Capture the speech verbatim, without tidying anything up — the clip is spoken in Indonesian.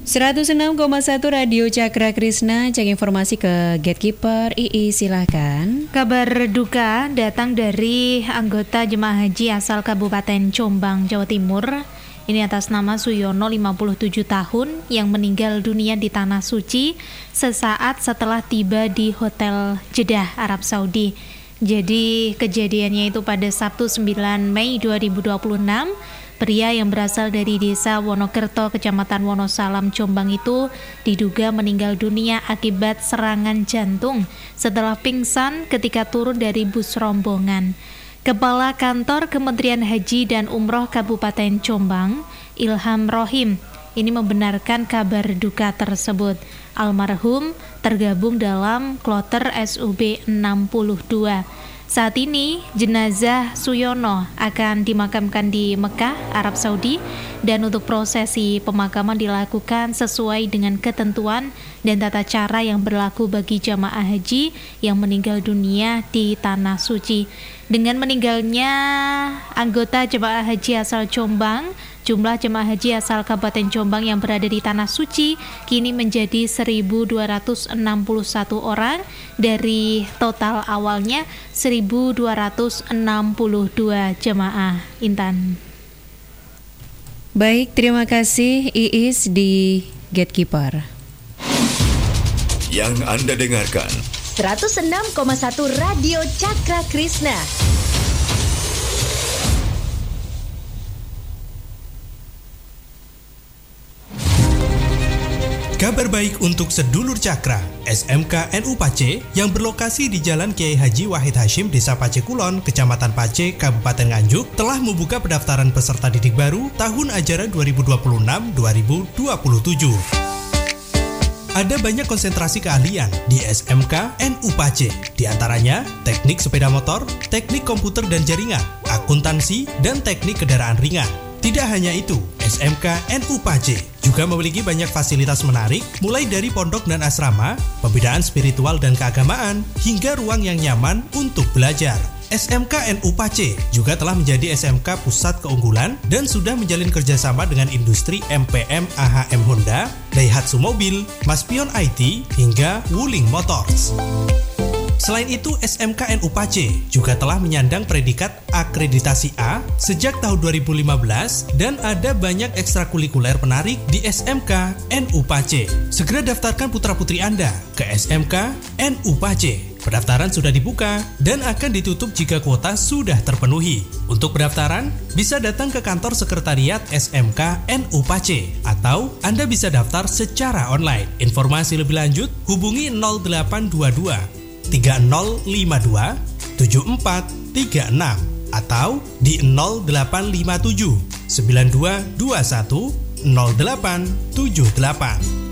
seratus enam koma satu Radio Cakra Krisna, cek informasi ke Gatekeeper. I I silahkan. Kabar duka datang dari anggota jemaah haji asal Kabupaten Jombang, Jawa Timur. Ini atas nama Suyono, lima puluh tujuh tahun, yang meninggal dunia di Tanah Suci sesaat setelah tiba di Hotel Jeddah, Arab Saudi. Jadi kejadiannya itu pada Sabtu sembilan Mei dua ribu dua puluh enam. Pria yang berasal dari desa Wonokerto, Kecamatan Wonosalam, Jombang itu diduga meninggal dunia akibat serangan jantung setelah pingsan ketika turun dari bus rombongan. Kepala Kantor Kementerian Haji dan Umroh Kabupaten Jombang, Ilham Rohim, ini membenarkan kabar duka tersebut. Almarhum tergabung dalam kloter S U B enam puluh dua. Saat ini jenazah Suyono akan dimakamkan di Mekah, Arab Saudi, dan untuk prosesi pemakaman dilakukan sesuai dengan ketentuan dan tata cara yang berlaku bagi jamaah haji yang meninggal dunia di Tanah Suci. Dengan meninggalnya anggota jemaah haji asal Jombang, jumlah jemaah haji asal Kabupaten Jombang yang berada di Tanah Suci kini menjadi seribu dua ratus enam puluh satu orang dari total awalnya seribu dua ratus enam puluh dua jemaah. Intan. Baik, terima kasih Iis di Gatekeeper. Yang Anda dengarkan seratus enam koma satu Radio Cakra Krisna. Kabar baik untuk sedulur Cakra. S M K N U Pace yang berlokasi di Jalan Kiai Haji Wahid Hashim, Desa Pace Kulon, Kecamatan Pace, Kabupaten Nganjuk, telah membuka pendaftaran peserta didik baru tahun ajaran dua ribu dua puluh enam dua ribu dua puluh tujuh. Ada banyak konsentrasi keahlian di S M K N U Pace, di antaranya teknik sepeda motor, teknik komputer dan jaringan, akuntansi, dan teknik kendaraan ringan. Tidak hanya itu, S M K N U Pace juga memiliki banyak fasilitas menarik, mulai dari pondok dan asrama, pembinaan spiritual dan keagamaan, hingga ruang yang nyaman untuk belajar. S M K N U Pace juga telah menjadi S M K pusat keunggulan dan sudah menjalin kerjasama dengan industri M P M A H M Honda, Daihatsu Mobil, Maspion I T, hingga Wuling Motors. Selain itu, S M K N U Pace juga telah menyandang predikat akreditasi A sejak tahun dua ribu lima belas dan ada banyak ekstrakurikuler menarik di S M K N U Pace. Segera daftarkan putra-putri Anda ke S M K N U Pace. Pendaftaran sudah dibuka dan akan ditutup jika kuota sudah terpenuhi. Untuk pendaftaran, bisa datang ke kantor sekretariat S M K N U Pace atau Anda bisa daftar secara online. Informasi lebih lanjut hubungi nol delapan dua dua tiga nol lima dua tujuh empat tiga enam atau di nol delapan lima tujuh sembilan dua dua satu nol delapan tujuh delapan.